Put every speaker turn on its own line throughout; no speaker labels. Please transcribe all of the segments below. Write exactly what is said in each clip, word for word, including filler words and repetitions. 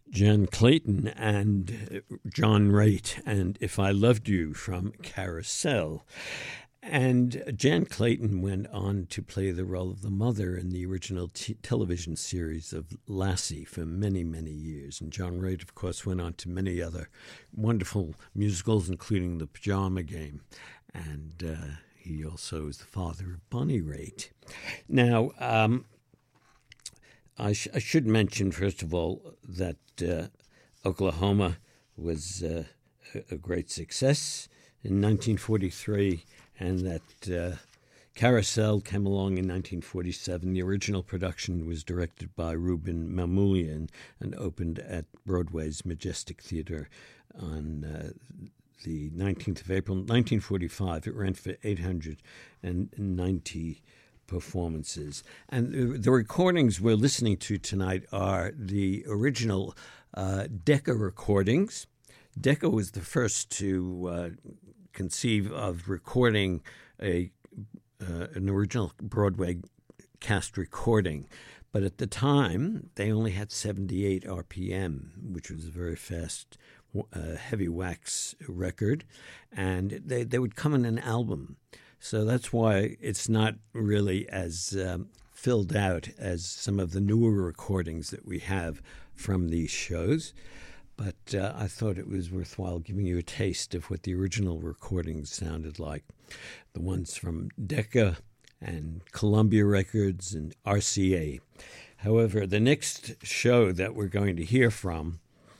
Jan Clayton and John Raitt and If I Loved You from Carousel. And Jan Clayton went on to play the role of the mother in the original t- television series of Lassie for many, many years. And John Raitt, of course, went on to many other wonderful musicals, including The Pajama Game. And uh, he also is the father of Bonnie Raitt. Now, um, I, sh- I should mention, first of all, that uh, Oklahoma was uh, a, a great success in nineteen forty-three, and that uh, Carousel came along in nineteen forty-seven. The original production was directed by Ruben Mamoulian and opened at Broadway's Majestic Theater on uh, the nineteenth of April, nineteen forty-five. It ran for eight hundred ninety performances. And the recordings we're listening to tonight are the original uh, Decca recordings. Decca was the first to uh, conceive of recording a uh, an original Broadway cast recording. But at the time, they only had seventy-eight R P M, which was a very fast, uh, heavy wax record. And they, they would come in an album. So that's why it's not really as um, filled out as some of the newer recordings that we have from these shows. But uh, I thought it was worthwhile giving you a taste of what the original recordings sounded like. The ones from Decca and Columbia Records and R C A. However, the next show that we're going to hear from,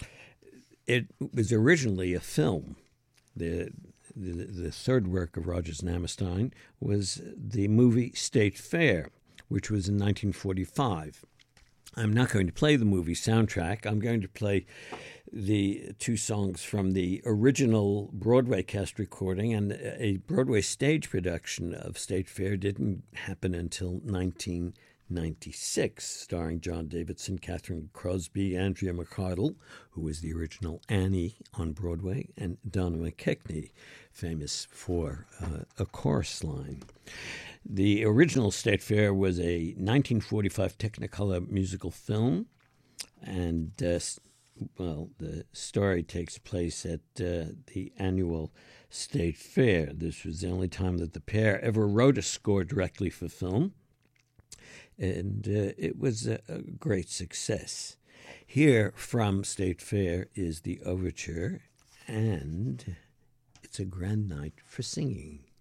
it was originally a film. The The, the third work of Rodgers and Hammerstein was the movie State Fair, which was in nineteen forty-five. I'm not going to play the movie soundtrack. I'm going to play the two songs from the original Broadway cast recording, and a Broadway stage production of State Fair didn't happen until nineteen ninety-six, starring John Davidson, Catherine Crosby, Andrea McArdle, who was the original Annie on Broadway, and Donna McKechnie, famous for uh, A Chorus Line. The original State Fair was a nineteen forty-five Technicolor musical film, and, uh, well, the story takes place at uh, the annual State Fair. This was the only time that the pair ever wrote a score directly for film. And uh, it was a, a great success. Here from State Fair is the overture, and it's a grand night for singing.